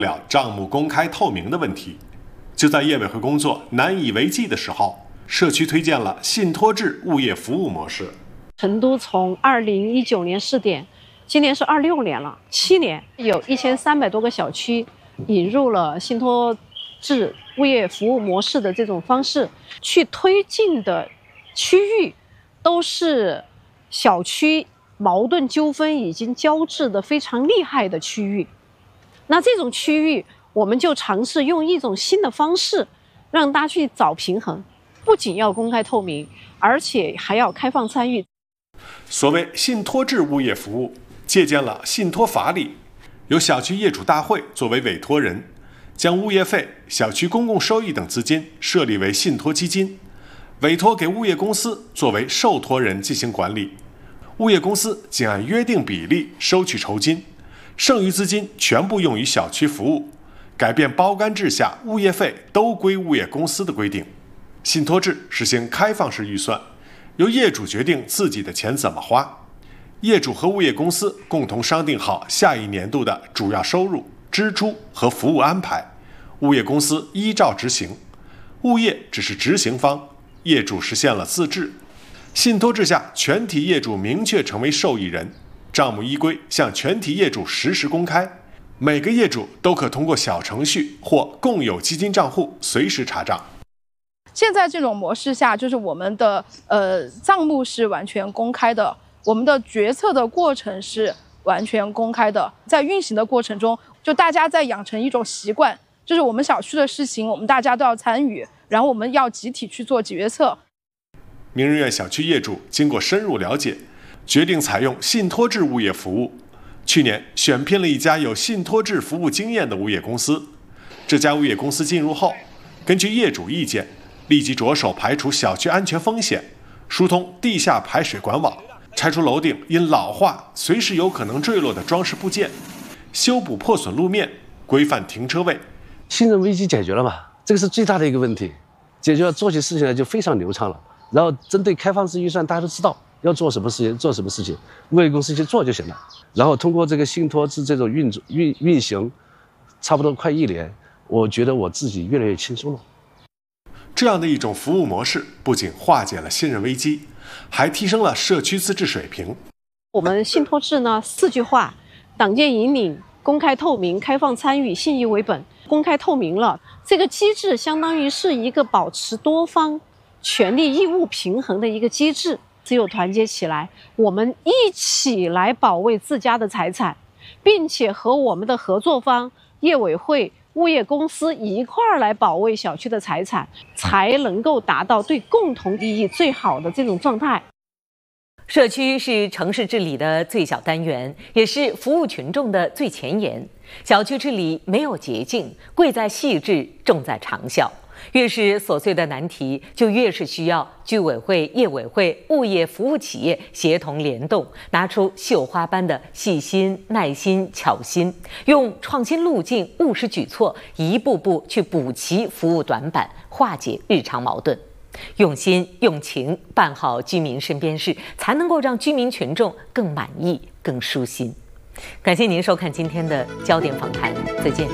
了账目公开透明的问题。就在业委会工作难以为继的时候，社区推荐了信托制物业服务模式。 成都从2019年试点，今年是26年了，7年，有1300多个小区引入了信托制物业服务模式的这种方式，去推进的区域都是小区矛盾纠纷已经交织的非常厉害的区域。那这种区域，我们就尝试用一种新的方式，让大家去找平衡，不仅要公开透明，而且还要开放参与。 所谓信托制物业服务，借鉴了信托法里，由小区业主大会作为委托人，将物业费、小区公共收益等资金设立为信托基金，委托给物业公司作为受托人进行管理。物业公司仅按约定比例收取酬金，剩余资金全部用于小区服务，改变包干制下物业费都归物业公司的规定。信托制实行开放式预算，由业主决定自己的钱怎么花，业主和物业公司共同商定好下一年度的主要收入、支出和服务安排，物业公司依照执行，物业只是执行方，业主实现了自治。信托制下，全体业主明确成为受益人，账目依规向全体业主实时公开，每个业主都可通过小程序或共有基金账户随时查账。 现在这种模式下，就是我们的账目是完全公开的，我们的决策的过程是完全公开的。在运行的过程中，就大家在养成一种习惯，就是我们小区的事情，我们大家都要参与，然后我们要集体去做决策。 名人苑小区业主经过深入了解，决定采用信托制物业服务。去年选聘了一家有信托制服务经验的物业公司。这家物业公司进入后，根据业主意见，立即着手排除小区安全风险，疏通地下排水管网，拆除楼顶因老化随时有可能坠落的装饰部件，修补破损路面，规范停车位。 信任危机解决了嘛？这个是最大的一个问题，解决了，做起事情来就非常流畅了。然后针对开放式预算，大家都知道要做什么事情，做什么事情，物业公司去做就行了。然后通过这个信托制这种运行，差不多快1年，我觉得我自己越来越轻松了。 这样的一种服务模式，不仅化解了信任危机，还提升了社区自治水平。 我们信托制呢，4句话：党建引领、公开透明、开放参与、信义为本。公开透明了，这个机制相当于是一个保持多方权利义务平衡的一个机制。只有团结起来，我们一起来保卫自家的财产，并且和我们的合作方业委会、物业公司一块儿来保卫小区的财产，才能够达到对共同利益最好的这种状态。 社区是城市治理的最小单元，也是服务群众的最前沿。小区治理没有捷径，贵在细致，重在长效。越是琐碎的难题，就越是需要居委会、业委会、物业服务企业协同联动，拿出绣花般的细心、耐心、巧心，用创新路径、务实举措，一步步去补齐服务短板，化解日常矛盾。用心用情办好居民身边事，才能够让居民群众更满意、更舒心。感谢您收看今天的焦点访谈，再见。